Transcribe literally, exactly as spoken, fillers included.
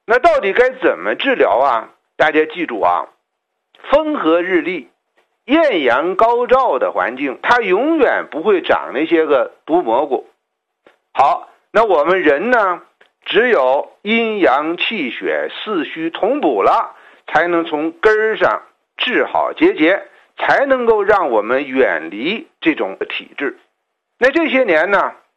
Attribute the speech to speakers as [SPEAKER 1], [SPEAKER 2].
[SPEAKER 1] 那到底该怎么治疗啊？大家记住啊，风和日丽、艳阳高照的环境，它永远不会长那些个毒蘑菇。好，那我们人呢，只有阴阳气血四虚同补了，才能从根儿上治好结节，才能够让我们远离这种体质。那这些年呢，